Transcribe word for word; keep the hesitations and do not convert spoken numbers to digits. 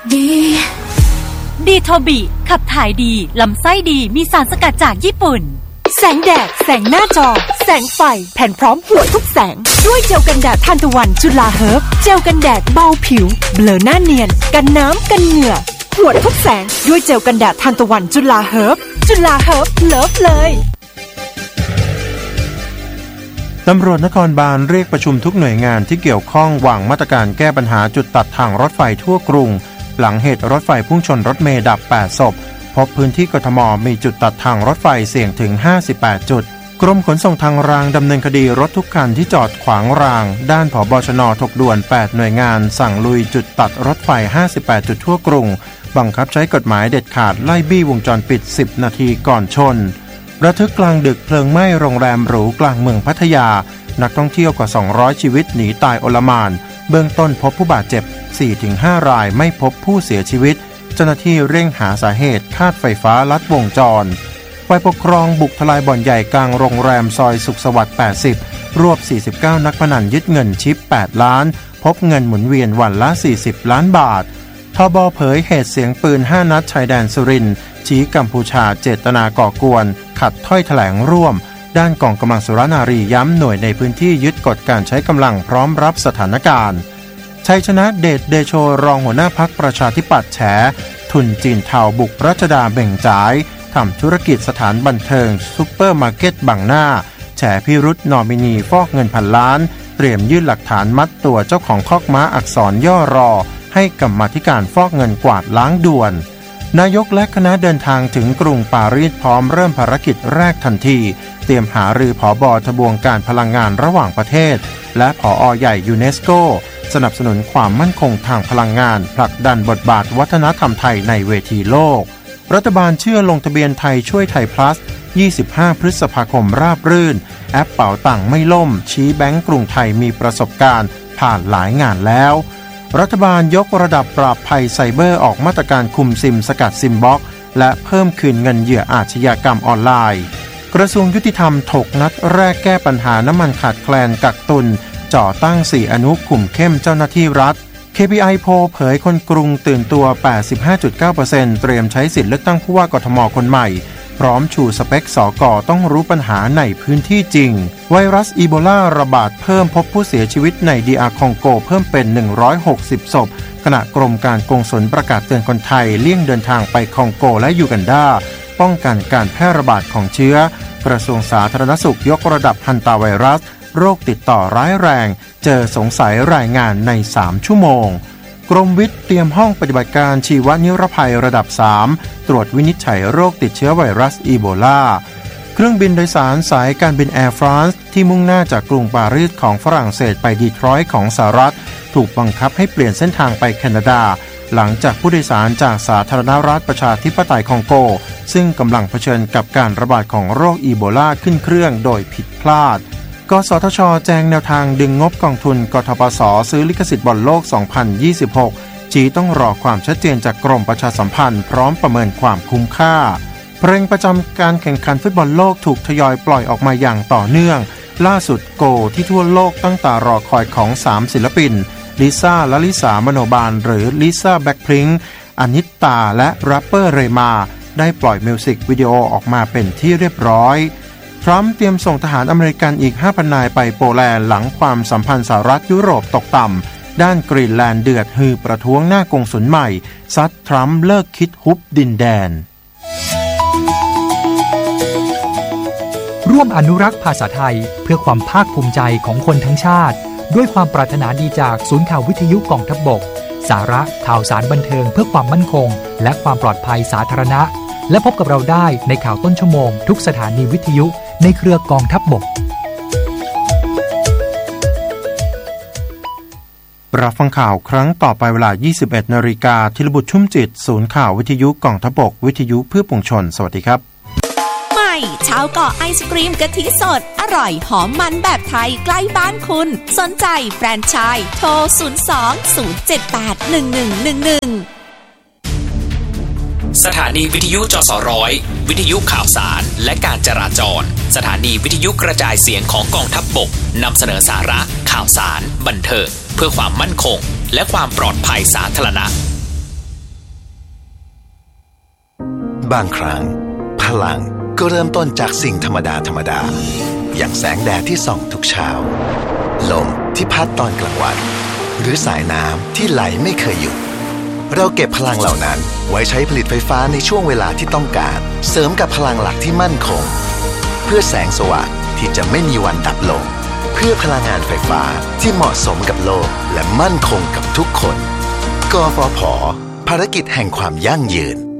ดีดีโทบิขับถ่ายดีลำไส้ดีมีสารสกัดจากญี่ปุ่นแสงแดดแสงหน้าจอแสงไฟแผ่นพร้อมหัวทุกแสงด้วยเจลกันแดดทานตะวันจุฬาเฮิร์บเจลกันแดดเบาผิวเบลอหน้าเนียนกันน้ำกันเหงื่อหัวทุกแสงด้วยเจลกันแดดทานตะวันจุฬาเฮิร์บจุฬาเฮิร์บเลิฟเลยตำรวจนครบาลเรียกประชุมทุกหน่วยงานที่เกี่ยวข้องวางมาตรการแก้ปัญหาจุดตัดทางรถไฟทั่วกรุงหลังเหตุรถไฟพุ่งชนรถเมล์ดับแปดศพพบพื้นที่กทมมีจุดตัดทางรถไฟเสี่ยงถึงห้าสิบแปดจุดกรมขนส่งทางรางดำเนินคดีรถทุกคันที่จอดขวางรางด้านผบชน.ถกด่วนแปดหน่วยงานสั่งลุยจุดตัดรถไฟห้าสิบแปดจุดทั่วกรุงบังคับใช้กฎหมายเด็ดขาดไล่บี้วงจรปิดสิบนาทีก่อนชนระทึกกลางดึกเพลิงไหม้โรงแรมหรูกลางเมืองพัทยานักท่องเที่ยวกว่าสองร้อยชีวิตหนีตายโอลหม่านเบื้องต้นพบผู้บาดเจ็บ สี่ถึงห้า รายไม่พบผู้เสียชีวิตเจ้าหน้าที่เร่งหาสาเหตุคาดไฟฟ้าลัดวงจรฝ่ายปกครองบุกทลายบ่อนใหญ่กลางโรงแรมซอยสุขสวัสดิ์แปดสิบรวบสี่สิบเก้านักพนันยึดเงินชิปแปดล้านพบเงินหมุนเวียนวันละสี่สิบล้านบาททบเผยเหตุเสียงปืนห้านัดชายแดนสุรินทร์ชี้กัมพูชาเจตนาก่อกวนขัดถ้อยแถลงร่วมด้านกองกำลังสุรนารีย้ำหน่วยในพื้นที่ยึดกฎการใช้กำลังพร้อมรับสถานการณ์ชัยชนะเดชเดโชรองหัวหน้าพรรคประชาธิปัตย์แฉทุนจีนเทาบุกรัชดาเบ่งจ่ายทำธุรกิจสถานบันเทิงซุปเปอร์มาร์เก็ตบังหน้าแฉพิรุธนอมินีฟอกเงินพันล้านเตรียมยื่นหลักฐานมัดตัวเจ้าของคอกม้าอักษรย่อรอให้กรรมาธิการฟอกเงินกวาดล้างด่วนนายกและคณะเดินทางถึงกรุงปารีสพร้อมเริ่มภารกิจแรกทันทีเตรียมหารือผบ.ทบวงการพลังงานระหว่างประเทศและผอ.ใหญ่ยูเนสโกสนับสนุนความมั่นคงทางพลังงานผลักดันบทบาทวัฒนธรรมไทยในเวทีโลกรัฐบาลเชื่อลงทะเบียนไทยช่วยไทย plus ยี่สิบห้าพฤษภาคมราบรื่นแอปเป๋าตังค์ไม่ล่มชี้แบงก์กรุงไทยมีประสบการณ์ผ่านหลายงานแล้วรัฐบาลยกระดับปราบภัยไซเบอร์ออกมาตรการคุมซิมสกัดซิมบล็อกและเพิ่มคืนเงินเหยื่ออาชญากรรมออนไลน์กระทรวงยุติธรรมถกนัดแรกแก้ปัญหาน้ำมันขาดแคลนกักตุนจ่อตั้งสี่อนุคุมเข้มเจ้าหน้าที่รัฐ เค พี ไอ โพลเผยคนกรุงตื่นตัว แปดสิบห้าจุดเก้าเปอร์เซ็นต์ เตรียมใช้สิทธิ์เลือกตั้งผู้ว่ากทมคนใหม่พร้อมชูสเปคสก.ต้องรู้ปัญหาในพื้นที่จริงไวรัสอีโบลาระบาดเพิ่มพบผู้เสียชีวิตใน ดี อาร์ คองโกเพิ่มเป็นหนึ่งร้อยหกสิบศพขณะกรมการกงสุลประกาศเตือนคนไทยเลี่ยงเดินทางไปคองโกและยูกันดาป้องกันการแพร่ระบาดของเชื้อกระทรวงสาธารณสุขยกระดับฮันตาไวรัสโรคติดต่อร้ายแรงเจอสงสัยรายงานในสามชั่วโมงกรมวิทย์เตรียมห้องปฏิบัติการชีวนิรภัยระดับสามตรวจวินิจฉัยโรคติดเชื้อไวรัสอีโบลาเครื่องบินโดยสารสายการบินแอร์ฟรานซ์ที่มุ่งหน้าจากกรุงปารีสของฝรั่งเศสไปดีทรอยต์ของสหรัฐถูกบังคับให้เปลี่ยนเส้นทางไปแคนาดาหลังจากผู้โดยสารจากสาธารณรัฐประชาธิปไตยคองโกซึ่งกำลังเผชิญกับการระบาดของโรคอีโบลาขึ้นเครื่องโดยผิดพลาดกสทช.แจงแนวทางดึงงบกองทุนกทปส.ซื้อลิขสิทธิ์บอลโลก สองพันยี่สิบหก จีต้องรอความชัดเจนจากกรมประชาสัมพันธ์พร้อมประเมินความคุ้มค่าเพลงประจำการแข่งขันฟุตบอลโลกถูกทยอยปล่อยออกมาอย่างต่อเนื่องล่าสุดโกที่ทั่วโลกตั้งตารอคอยของสามศิลปินลิซ่าลลิสามโนบาลหรือลิซ่าแบ็คพิงค์อนิตตาและแรปเปอร์เรมาได้ปล่อยมิวสิกวิดีโอออกมาเป็นที่เรียบร้อยทรัมป์เตรียมส่งทหารอเมริกันอีก ห้าพัน นายไปโปแลนด์หลังความสัมพันธ์สหรัฐยุโรปตกต่ำด้านกรีนแลนด์เดือดฮือประท้วงหน้ากงสุลใหม่ซัดทรัมป์เลิกคิดฮุบดินแดนร่วมอนุรักษ์ภาษาไทยเพื่อความภาคภูมิใจของคนทั้งชาติด้วยความปรารถนาดีจากศูนย์ข่าววิทยุกองทัพบกสาระข่าวสารบันเทิงเพื่อความมั่นคงและความปลอดภัยสาธารณะและพบกับเราได้ในข่าวต้นชั่วโมงทุกสถานีวิทยุในเครือกองทัพบกรับฟังข่าวครั้งต่อไปเวลา ยี่สิบเอ็ดนาฬิกา ธีรบุตรชุ่มจิตศูนย์ข่าววิทยุกองทัพบกวิทยุเพื่อปวงชนสวัสดีครับใหม่ชาวเกาะไอศกรีมกะทิสดอร่อยหอมมันแบบไทยใกล้บ้านคุณสนใจแฟรนไชส์โทรศูนย์ สอง ศูนย์ เจ็ด แปด หนึ่ง หนึ่ง หนึ่ง หนึ่งสถานีวิทยุจสร้อยวิทยุข่าวสารและการจราจรสถานีวิทยุกระจายเสียงของกองทัพบกนำเสนอสาระข่าวสารบันเทิงเพื่อความมั่นคงและความปลอดภัยสาธารณะบางครั้งพลังก็เริ่มต้นจากสิ่งธรรมดาธรรมดาอย่างแสงแดดที่ส่องทุกเช้าลมที่พัดตอนกลางวันหรือสายน้ำที่ไหลไม่เคยหยุดเราเก็บพลังเหล่านั้นไว้ใช้ผลิตไฟฟ้าในช่วงเวลาที่ต้องการเสริมกับพลังหลักที่มั่นคงเพื่อแสงสว่างที่จะไม่มีวันดับลงเพื่อพลังงานไฟฟ้าที่เหมาะสมกับโลกและมั่นคงกับทุกคนกฟผ.ภารกิจแห่งความยั่งยืน